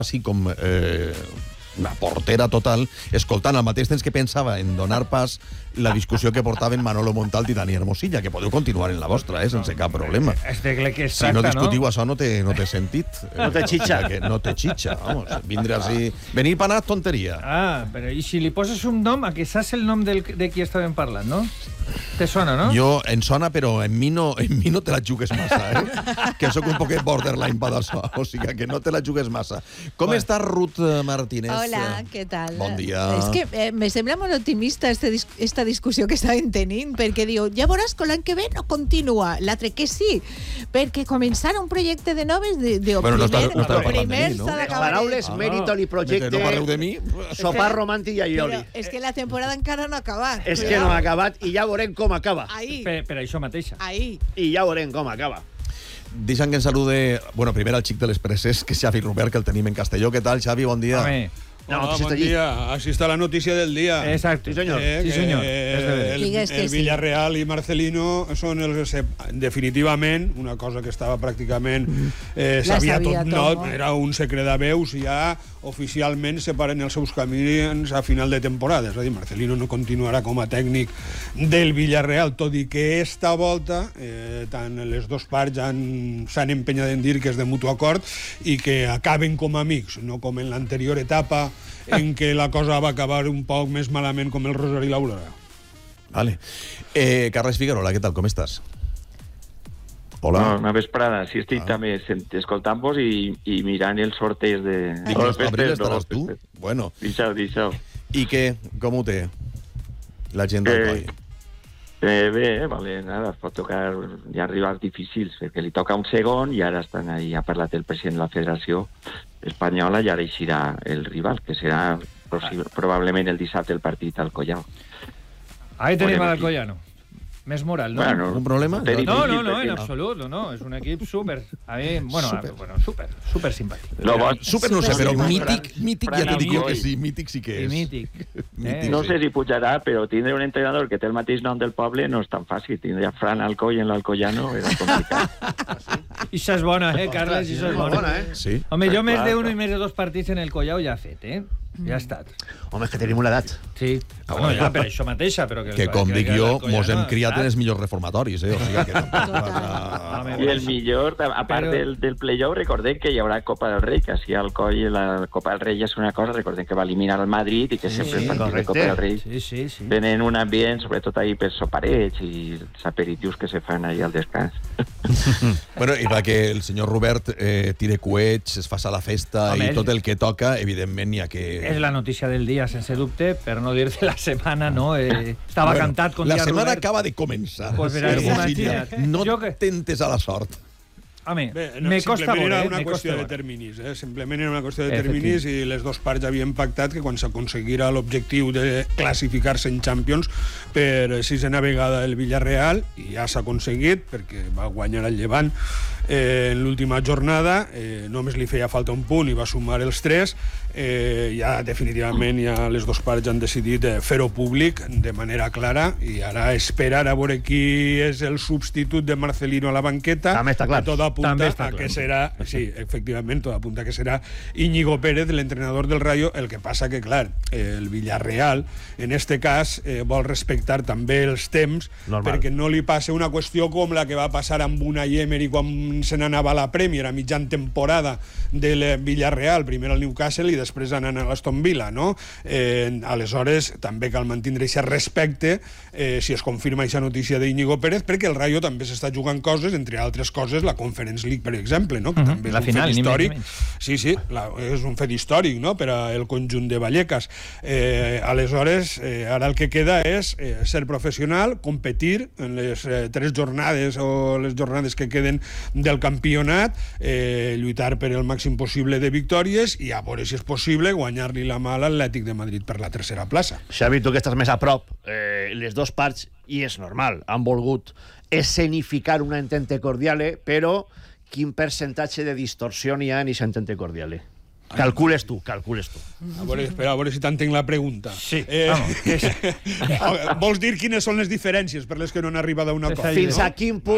així com una portera total, escoltant al mateix temps que pensava en donar pas la discussió que portaven Manolo Montalto i Dani Hermosilla, que podeu continuar en la vostra, sense cap problema. Si no discutiu això no té sentit. No té xitxa. No té xitxa, vamos. Vindre així... Venir per anar tonteria. Però i si li poses un nom, a que saps el nom de qui estàvem parlant, no? Te sona, no? Jo em sona, però en mi no te la jugues massa, que sóc un poquet borderline per això, o sigui que no te la jugues massa. Com està Ruth Martínez? Hola, què tal? Bon dia. És que me sembla molt optimista esta discussió que estàvem tenint, perquè diu, ja veuràs que l'any que ve no continua. L'altre que sí, perquè començar un projecte de noves, primer s'ha d'acabar. Paraules, mérito i projecte, no parleu de mi. sopar romàntic i aioli. És que la temporada encara no ha acabat. És que no ha acabat i ja veurem com acaba. Per això mateixa. I ja veurem com acaba. Deixa'm que em salude, bueno, primer al xic de les preses, que és Xavi Rubert, que el tenim en Castelló. Què tal, Xavi? Bon dia. Hola, bon dia. Así está la noticia del día. Exacto. Sí, señor. Sí, señor. El Villarreal i Marcelino són definitivament una cosa que estava pràcticament sabia tot, era un secret de veus i ja oficialment separen els seus camins a final de temporada. És a dir, Marcelino no continuarà com a tècnic del Villarreal, tot i que esta volta tant les dues parts s'han empenyat en dir que és de mutu acord i que acaben com a amics, no com en l'anterior etapa en què la cosa va acabar un poc més malament com el Rosari i l'Aurora. Vale. Carles Figuerola, què tal? Com estàs? Hola. Una vesprada. Sí, estic també escoltant-vos i mirant els sorteig de... Abril estaràs tu? Bueno. Deixau. I què? Com ho té la gent del Coi? Bé, vale, nada, pot tocar... Hi ha rivals difícils, perquè li toca un segon i ara estan ahí, ha parlat el president de la Federació Espanyola i ara eixirà el rival, que serà probablement el dissabte el partit al Collao. Ahí tenim al Collano. Més moral, ¿no? Bueno, ¿Un problema? No, en absoluto, no. Es un equip súper... A mí, súper simpàtic. Súper no sé, però mític ja te dic jo que sí, mític sí que és. Mític. No sé si pujarà, però tindre un entrenador que té el mateix nom del poble no és tan fàcil. Tindre a Fran Alcoy en l'Alcoyano era complicat. I això és bona, Carles? I això és bona, Sí. Home, jo més d'un i més de dos partits en el Collao ja he fet, Ja ha estat. Home, és que tenim una edat. Sí. Bueno, ja, per això mateixa, però que com dic jo, mos hem criat en els millors reformatoris, O sigui que I el millor, a part del play-off, recordem que hi haurà Copa del Rei, que si al Coll la Copa del Rei és una cosa, recordem que va eliminar el Madrid i que sempre el partit de Copa del Rei tenen un ambient, sobretot ahí per soparets i els aperitius que se fan ahí al descans. Bueno, i perquè el senyor Robert tire coets, es faça la festa i tot el que toca, evidentment n'hi ha que... És la notícia del dia, sense dubte, per no dir de la setmana, no? Estava cantat com la dia setmana Robert. acaba de començar. Pues veràs, imagina't. No tentes a la sort. Home, me costa simplement veure, era una qüestió de terminis, Simplement era una qüestió de terminis i les dues parts havien pactat que quan s'aconseguirà l'objectiu de classificar-se en Champions per sisena vegada el Villarreal, i ja s'ha aconseguit perquè va guanyar el Llevant en l'última jornada, només li feia falta un punt i va sumar els 3, ja definitivament les dues parts han decidit fer-ho públic de manera clara i ara esperar a veure qui és el substitut de Marcelino a la banqueta. També està clar. Tot apunta a que serà, sí, efectivament, tot apunta a que serà Íñigo Pérez, l'entrenador del Rayo. El que passa que, clar, el Villarreal, en este cas, vol respectar també els temps, perquè no li passa una qüestió com la que va passar amb Unai Emery quan se n'anava a la Premier a mitjan temporada del Villarreal, primer al Newcastle i després anant a l'Aston Villa, no? Aleshores, també cal mantindre aquest respecte si es confirma aquesta notícia d'Íñigo Pérez, perquè el Rayo també s'està jugant coses, entre altres coses, la Conference League, per exemple, no? Que també és un fet històric. Sí, és un fet històric, no?, per al conjunt de Vallecas. Aleshores, ara el que queda és ser professional, competir en les 3 jornades o les jornades que queden del campionat, lluitar per el màxim possible de victòries i a veure si és possible guanyar-li la mà a l'Atlètic de Madrid per la 3a plaça. Xavi, tu que estàs més a prop, les dues parts, i és normal, han volgut escenificar una entente cordiale, però quin percentatge de distorsió hi ha en aquesta entente cordiale? Calcules tu. Espera, a veure si t'entenc la pregunta. Sí, Vols dir quines són les diferències per les que no han arribat a un acord? Fins a quin punt